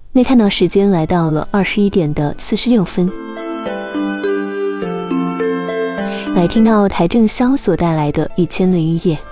内看到时间来到了21点的46分，来听到邰正宵所带来的《1001夜》。